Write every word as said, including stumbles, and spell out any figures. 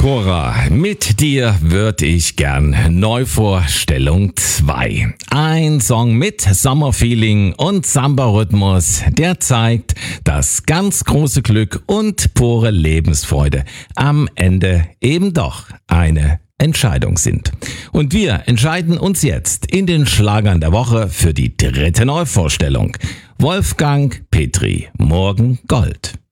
Pora, mit dir würd ich gern Neuvorstellung zwei. Ein Song mit Sommerfeeling und Samba-Rhythmus, der zeigt, dass ganz große Glück und pure Lebensfreude am Ende eben doch eine Entscheidung sind. Und wir entscheiden uns jetzt in den Schlagern der Woche für die dritte Neuvorstellung. Wolfgang Petri, Morgen Gold.